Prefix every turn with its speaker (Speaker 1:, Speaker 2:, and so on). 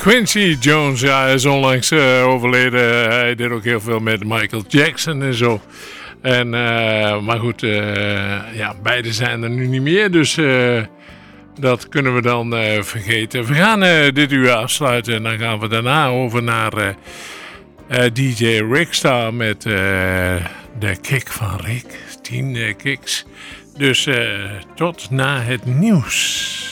Speaker 1: Quincy Jones, ja, hij is onlangs overleden. Hij deed ook heel veel met Michael Jackson en zo. En, maar goed, ja, beide zijn er nu niet meer, dus dat kunnen we dan vergeten. We gaan dit uur afsluiten en dan gaan we daarna over naar DJ Rickstar met de kick van Rick. 10 kicks. Dus tot na het nieuws.